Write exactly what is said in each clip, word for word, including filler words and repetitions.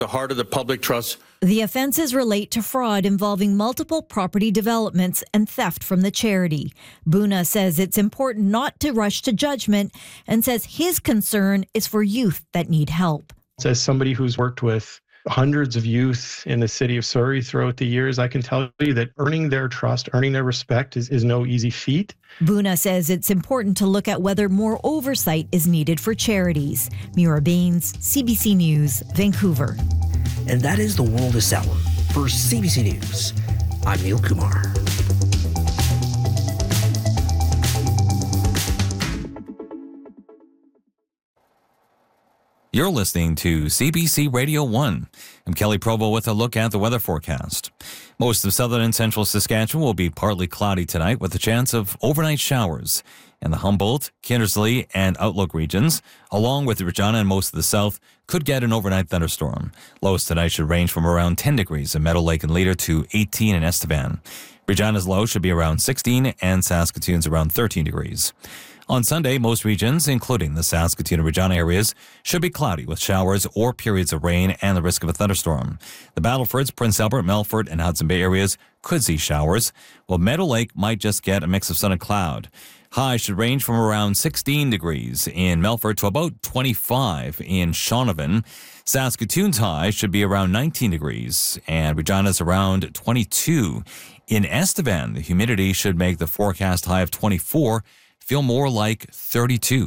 the heart of the public trust. The offenses relate to fraud involving multiple property developments and theft from the charity. Buna says it's important not to rush to judgment and says his concern is for youth that need help. As somebody who's worked with hundreds of youth in the city of Surrey throughout the years, I can tell you that earning their trust, earning their respect is, is no easy feat. Buna says it's important to look at whether more oversight is needed for charities. Mira Baines, C B C News, Vancouver. And that is the world of Salem. For C B C News, I'm Neil Kumar. You're listening to C B C Radio one. I'm Kelly Provo with a look at the weather forecast. Most of southern and central Saskatchewan will be partly cloudy tonight with a chance of overnight showers. In the Humboldt, Kindersley, and Outlook regions, along with Regina and most of the south, could get an overnight thunderstorm. Lows tonight should range from around ten degrees in Meadow Lake and Leader to eighteen in Estevan. Regina's low should be around sixteen and Saskatoon's around thirteen degrees. On Sunday, most regions, including the Saskatoon and Regina areas, should be cloudy with showers or periods of rain and the risk of a thunderstorm. The Battlefords, Prince Albert, Melfort, and Hudson Bay areas could see showers, while Meadow Lake might just get a mix of sun and cloud. Highs should range from around sixteen degrees in Melfort to about twenty-five in Shaunavon. Saskatoon's high should be around nineteen degrees, and Regina's around twenty-two. In Estevan, the humidity should make the forecast high of twenty-four feel more like thirty-two.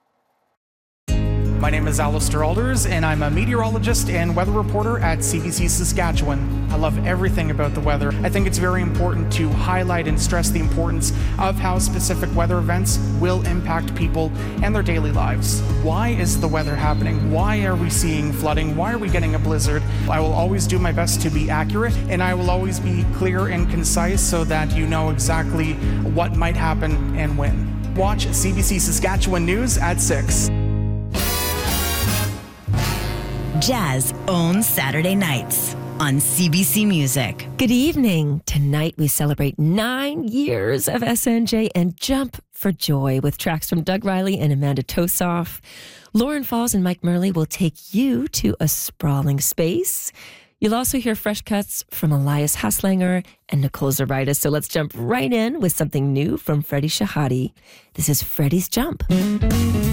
My name is Alistair Alders, and I'm a meteorologist and weather reporter at C B C Saskatchewan. I love everything about the weather. I think it's very important to highlight and stress the importance of how specific weather events will impact people and their daily lives. Why is the weather happening? Why are we seeing flooding? Why are we getting a blizzard? I will always do my best to be accurate, and I will always be clear and concise so that you know exactly what might happen and when. Watch C B C Saskatchewan News at six. Jazz owns Saturday nights on C B C Music. Good evening. Tonight we celebrate nine years of S N J and jump for joy with tracks from Doug Riley and Amanda Tosoff. Lauren Falls and Mike Murley will take you to a sprawling space. You'll also hear fresh cuts from Elias Haslanger and Nicole Zaritis. So let's jump right in with something new from Freddie Shahadi. This is Freddie's Jump.